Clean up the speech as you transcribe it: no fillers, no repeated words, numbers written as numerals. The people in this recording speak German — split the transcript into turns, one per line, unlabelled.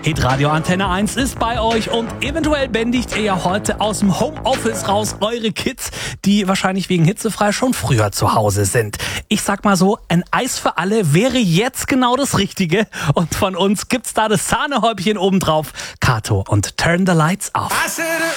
Hitradio Antenne 1 ist bei euch und eventuell bändigt ihr ja heute aus dem Homeoffice raus eure Kids, die wahrscheinlich wegen hitzefrei schon früher zu Hause sind. Ich sag mal so, ein Eis für alle wäre jetzt genau das Richtige und von uns gibt's da das Sahnehäubchen obendrauf. Kato und Turn the Lights Off.